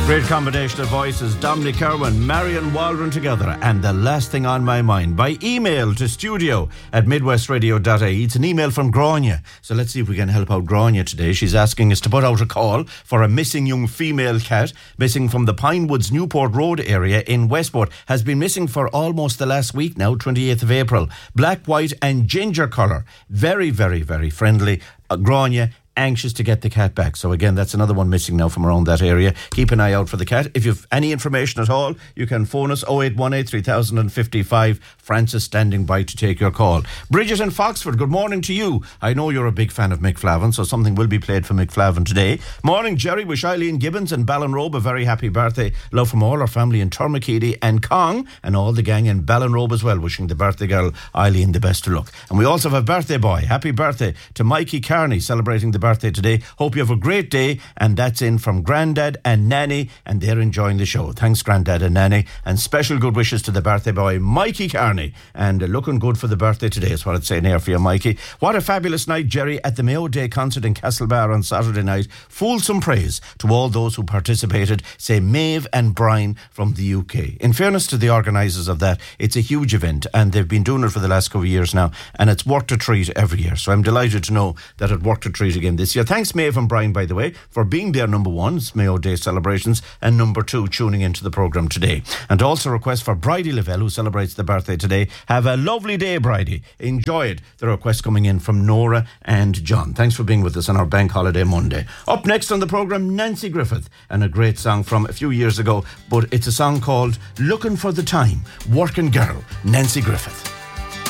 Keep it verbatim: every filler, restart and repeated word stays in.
Great combination of voices, Dominic Irwin, Marion Waldron together, and The Last Thing on My Mind by email to studio at midwestradio dot I E. It's an email from Grania, so let's see if we can help out Grania today. She's asking us to put out a call for a missing young female cat, missing from the Pinewoods Newport Road area in Westport. Has been missing for almost the last week now, twenty-eighth of April. Black, white and ginger colour. Very, very, very friendly. Uh, Grania, anxious to get the cat back. So again, that's another one missing now from around that area. Keep an eye out for the cat. If you've any information at all, you can phone us oh eight one eight, three thousand fifty-five. Francis standing by to take your call. Bridget in Foxford, good morning to you. I know you're a big fan of Mick Flavin, so something will be played for Mick Flavin today. Morning, Jerry. Wish Eileen Gibbons and Ballinrobe a very happy birthday. Love from all our family in Turmakeedy and Cong, and all the gang in Ballinrobe as well. Wishing the birthday girl Eileen the best of luck. And we also have a birthday boy. Happy birthday to Mikey Carney, celebrating the birthday today. Hope you have a great day. And that's in from Grandad and Nanny, and they're enjoying the show. Thanks, Grandad and Nanny. And special good wishes to the birthday boy Mikey Carney. And uh, looking good for the birthday today is what I'd say here for you, Mikey. What a fabulous night, Jerry, at the Mayo Day concert in Castlebar on Saturday night. Fulsome praise to all those who participated, say Maeve and Brian from the U K. In fairness to the organisers of that, it's a huge event, and they've been doing it for the last couple of years now, and it's worked a treat every year. So I'm delighted to know that it worked a treat again this year. Thanks, Maeve and Brian, by the way, for being there, number one, it's Mayo Day celebrations, and number two, tuning into the programme today. And also request for Bridie Lavelle, who celebrates the birthday today. Have a lovely day, Bridie. Enjoy it. The request coming in from Nora and John. Thanks for being with us on our Bank Holiday Monday. Up next on the programme, Nancy Griffith, and a great song from a few years ago, but it's a song called Looking for the Time. Working Girl, Nancy Griffith.